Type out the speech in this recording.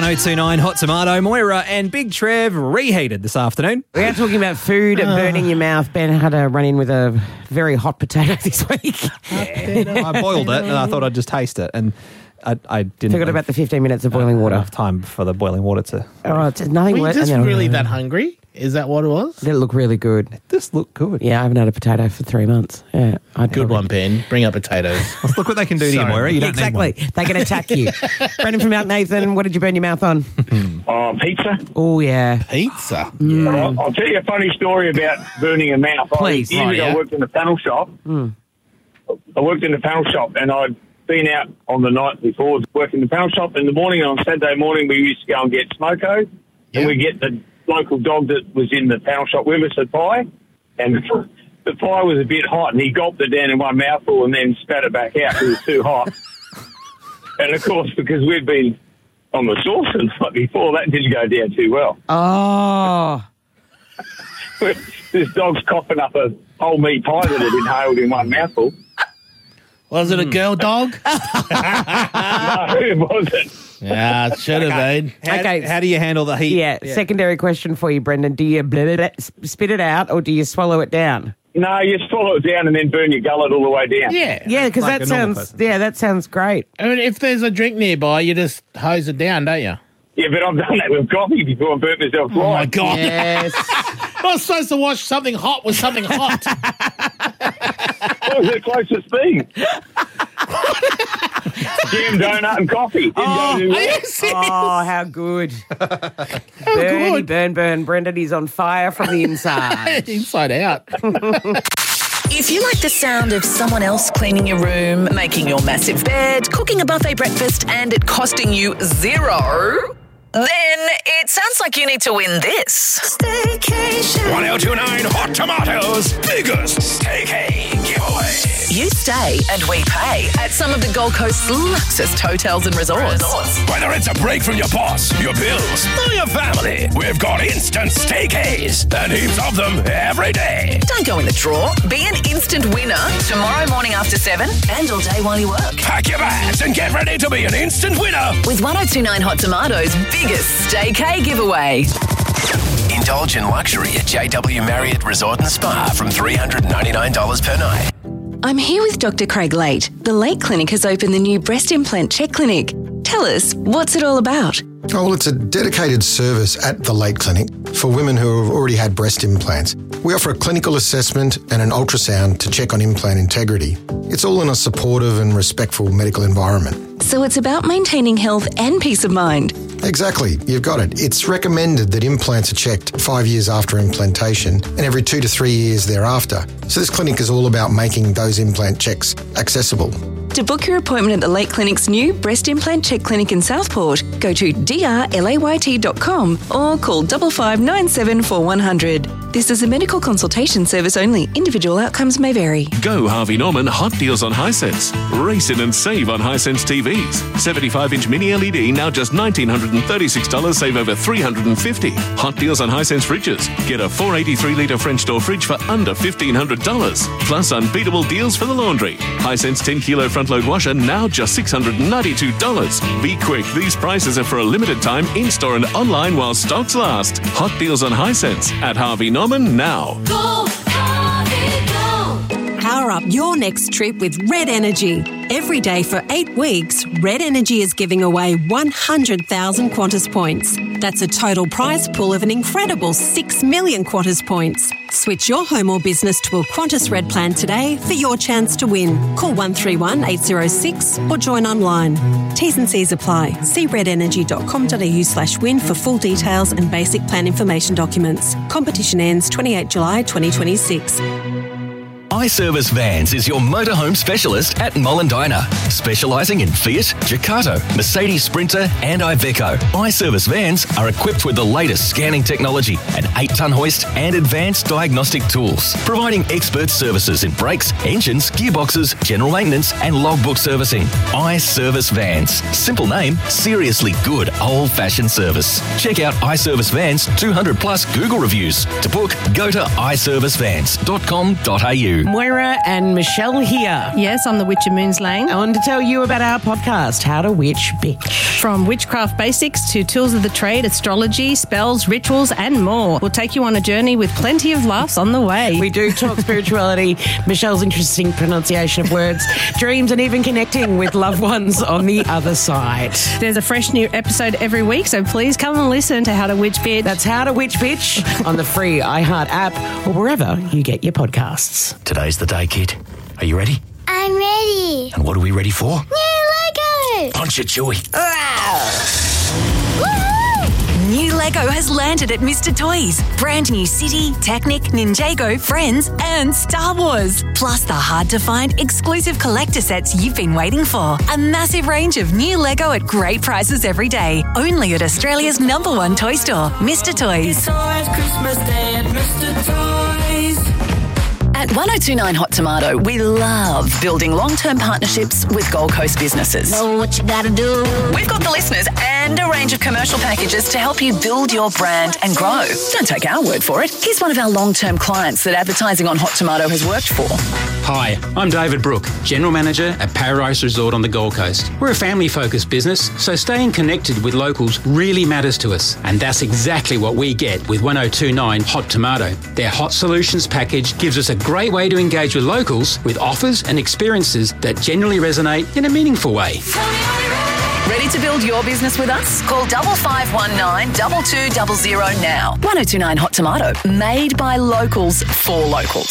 1029 Hot Tomato. Moira and Big Trev reheated this afternoon. We are talking about food burning your mouth. Ben had a run in with a very hot potato this week. I boiled it and I thought I'd just taste it. And I didn't. Forgot about the 15 minutes of boiling water. Enough time for the boiling water to. Oh, it's nothing Were you worse. just really that hungry? Is that what it was? Did it look really good? This looked good. Yeah, I haven't had a potato for 3 months. Yeah, Good one, Ben. Bring up potatoes. Look what they can do to you, Sorry. Moira. You don't Exactly. need They can attack you. Brendan from Mount Nathan, what did you burn your mouth on? Pizza. Oh, yeah. Pizza. I'll tell you a funny story about burning a mouth. Please. Years ago, I worked in a panel shop. I worked in a panel shop, and I'd been out on the night before working in the panel shop. In the morning, on Saturday morning, we used to go and get smoko, and we get the local dog that was in the panel shop with us a pie, and the pie was a bit hot, and he gulped it down in one mouthful and then spat it back out because it was too hot. And, of course, because we'd been on the sauce the night before, that didn't go down too well. Oh. This dog's coughing up a whole meat pie that had inhaled in one mouthful. Was it a girl dog? No, it wasn't. Yeah, it should have been. How do you handle the heat? Yeah, secondary question for you, Brendan. Do you spit it out or do you swallow it down? No, you swallow it down and then burn your gullet all the way down. Yeah. Yeah, because Like that a normal sounds person. that sounds great. I mean, if there's a drink nearby, you just hose it down, don't you? Yeah, but I've done that with coffee before and burnt myself Oh, my twice. God. Yes. I was supposed to wash something hot with something hot. What was the closest thing? Jam, donut and coffee. Didn't go too Are well. you serious? Oh, how good. good. Burn. Brendan is on fire from the inside. Inside out. If you like the sound of someone else cleaning your room, making your massive bed, cooking a buffet breakfast, and it costing you $0, then it sounds like you need to win this. Staycation. 1029 Hot Tomatoes' biggest staycation giveaway. You stay and we pay at some of the Gold Coast's luxury hotels and resorts. Whether it's a break from your boss, your bills, or your family, we've got instant staycays and heaps of them every day. Don't go in the draw. Be an instant winner tomorrow morning after 7 and all day while you work. Pack your bags and get ready to be an instant winner. With 1029 Hot Tomatoes' biggest staycay giveaway. Indulge in luxury at JW Marriott Resort and Spa from $399 per night. I'm here with Dr. Craig Late. The Late Clinic has opened the new breast implant check clinic. Tell us, what's it all about? Oh, well, it's a dedicated service at the Late Clinic for women who have already had breast implants. We offer a clinical assessment and an ultrasound to check on implant integrity. It's all in a supportive and respectful medical environment. So it's about maintaining health and peace of mind. Exactly, you've got it. It's recommended that implants are checked 5 years after implantation and every 2 to 3 years thereafter. So this clinic is all about making those implant checks accessible. To book your appointment at the Late Clinic's new breast implant check clinic in Southport, go to drlayt.com or call 5597 4100. This is a medical consultation service only. Individual outcomes may vary. Go Harvey Norman Hot Deals on Hisense. Race in and save on Hisense TVs. 75-inch mini LED now just $1,936, save over $350. Hot deals on Hisense fridges. Get a 483-litre French door fridge for under $1,500. Plus unbeatable deals for the laundry. Hisense 10-kilo front-load washer now just $692. Be quick, these prices are for a limited time in-store and online while stocks last. Hot deals on Hisense at Harvey Norman now. Go, Harvey, go. Power up your next trip with Red Energy. Every day for 8 weeks, Red Energy is giving away 100,000 Qantas points. That's a total prize pool of an incredible 6 million Qantas points. Switch your home or business to a Qantas Red plan today for your chance to win. Call 131 806 or join online. T's and C's apply. See redenergy.com.au/win for full details and basic plan information documents. Competition ends 28 July 2026. iService Vans is your motorhome specialist at Mollendina, specialising in Fiat, Ducato, Mercedes Sprinter and Iveco. iService Vans are equipped with the latest scanning technology, an 8-tonne hoist and advanced diagnostic tools, providing expert services in brakes, engines, gearboxes, general maintenance and logbook servicing. iService Vans. Simple name, seriously good old-fashioned service. Check out iService Vans 200 plus Google reviews. To book, go to iServiceVans.com.au. Moira and Michelle here. Yes, I'm the Witch of Moons Lane. I wanted to tell you about our podcast, How to Witch Bitch. From witchcraft basics to tools of the trade, astrology, spells, rituals, and more. We'll take you on a journey with plenty of laughs on the way. We do talk spirituality, Michelle's interesting pronunciation of words, dreams, and even connecting with loved ones on the other side. There's a fresh new episode every week, so please come and listen to How to Witch Bitch. That's How to Witch Bitch on the free iHeart app or wherever you get your podcasts. Today's the day, kid. Are you ready? I'm ready. And what are we ready for? New Lego. Punch it, Chewy. New Lego has landed at Mr. Toys. Brand new City, Technic, Ninjago, Friends, and Star Wars. Plus the hard-to-find exclusive collector sets you've been waiting for. A massive range of new Lego at great prices every day. Only at Australia's #1 toy store, Mr. Toys. It's always Christmas Day at Mr. Toys. At 1029 Hot Tomato, we love building long-term partnerships with Gold Coast businesses. Know what you gotta do. We've got the listeners and a range of commercial packages to help you build your brand and grow. Don't take our word for it. Here's one of our long-term clients that advertising on Hot Tomato has worked for. Hi, I'm David Brook, General Manager at Paradise Resort on the Gold Coast. We're a family-focused business, so staying connected with locals really matters to us. And that's exactly what we get with 1029 Hot Tomato. Their Hot Solutions package gives us a great way to engage with locals with offers and experiences that genuinely resonate in a meaningful way. Ready to build your business with us? Call 5519 2200 now. 1029 Hot Tomato, made by locals for locals.